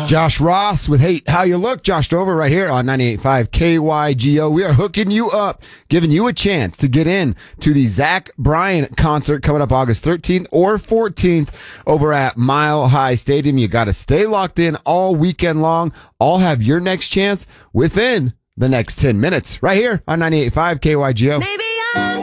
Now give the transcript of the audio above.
Josh Ross with Hate How You Look. Josh Dover right here on 98.5 KYGO. We are hooking you up, giving you a chance to get in to the Zach Bryan concert coming up August 13th or 14th over at Mile High Stadium. You got to stay locked in all weekend long. I'll have your next chance within the next 10 minutes right here on 98.5 KYGO. Maybe I'm